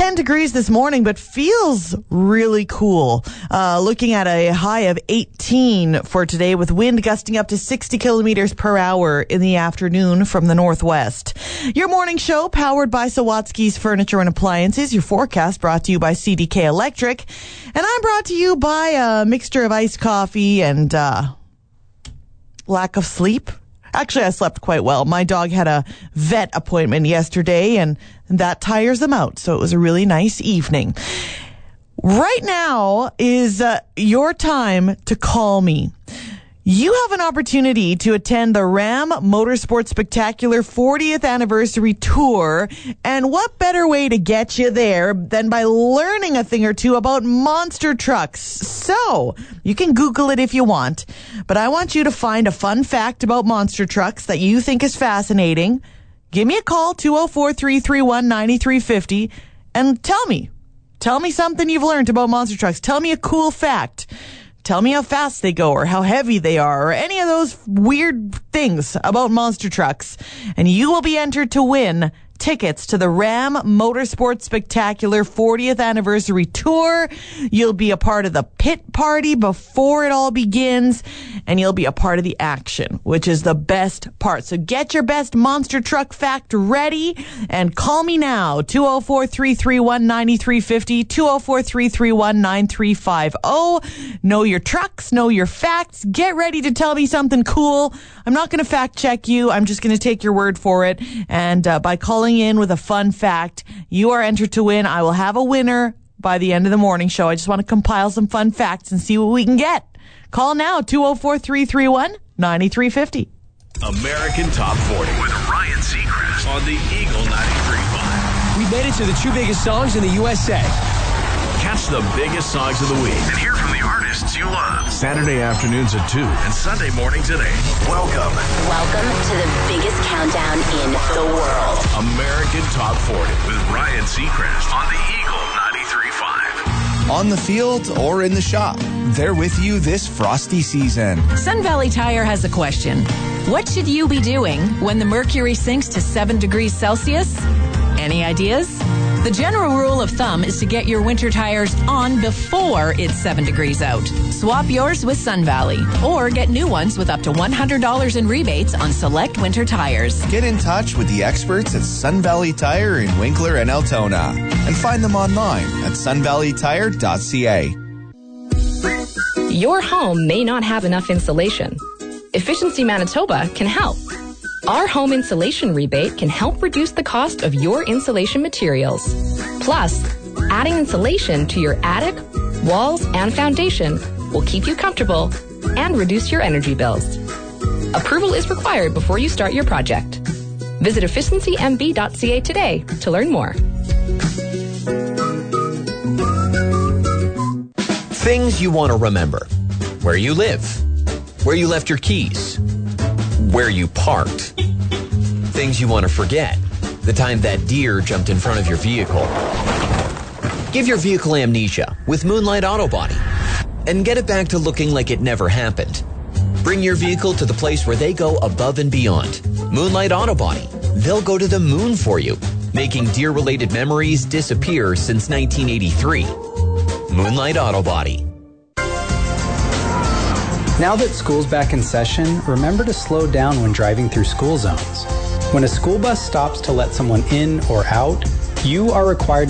10 degrees this morning, but feels really cool. Looking at a high of 18 for today, with wind gusting up to 60 kilometers per hour in the afternoon from the northwest. Your morning show powered by Sawatsky's Furniture and Appliances. Your forecast brought to you by CDK Electric. And I'm brought to you by a mixture of iced coffee and lack of sleep. Actually, I slept quite well. My dog had a vet appointment yesterday, and that tires them out. So it was a really nice evening. Right now is your time to call me. You have an opportunity to attend the Ram Motorsports Spectacular 40th Anniversary Tour. And what better way to get you there than by learning a thing or two about monster trucks? So, you can Google it if you want, but I want you to find a fun fact about monster trucks that you think is fascinating. Give me a call, 204-331-9350, and tell me something you've learned about monster trucks. Tell me a cool fact. Tell me how fast they go or how heavy they are or any of those weird things about monster trucks. And you will be entered to win tickets to the Ram Motorsports Spectacular 40th Anniversary Tour. You'll be a part of the pit party before it all begins, and you'll be a part of the action, which is the best part. So get your best monster truck fact ready and call me now, 204-331-9350, 204-331-9350. Know your trucks, know your facts. Get ready to tell me something cool. I'm not going to fact check you. I'm just going to take your word for it. And by calling in with a fun fact, you are entered to win. I will have a winner by the end of the morning show. I just want to compile some fun facts and see what we can get. Call now, 204-331-9350. American Top 40 with Ryan Seacrest on the Eagle 93.5. We made it to the two biggest songs in the USA. Catch the biggest songs of the week and hear from the artists you love. Saturday afternoons at 2 and Sunday mornings at 8. Welcome to the biggest countdown in the world. American Top 40 with Ryan Seacrest on the Eagle 93.5. On the field or in the shop, they're with you this frosty season. Sun Valley Tire has a question. What should you be doing when the mercury sinks to 7 degrees Celsius? Any ideas? The general rule of thumb is to get your winter tires on before it's 7 degrees out. Swap yours with Sun Valley or get new ones with up to $100 in rebates on select winter tires. Get in touch with the experts at Sun Valley Tire in Winkler and Altona and find them online at sunvalleytire.ca. Your home may not have enough insulation. Efficiency Manitoba can help. Our home insulation rebate can help reduce the cost of your insulation materials. Plus, adding insulation to your attic, walls, and foundation will keep you comfortable and reduce your energy bills. Approval is required before you start your project. Visit efficiencymb.ca today to learn more. Things you want to remember. Where you live. Where you left your keys. Where you parked. Things you want to forget. The time that deer jumped in front of your vehicle. Give your vehicle amnesia with Moonlight Auto Body and get it back to looking like it never happened. Bring your vehicle to the place where they go above and beyond. Moonlight Auto Body. They'll go to the moon for you, making deer-related memories disappear since 1983. Moonlight Auto Body. Now that school's back in session, remember to slow down when driving through school zones. When a school bus stops to let someone in or out, you are required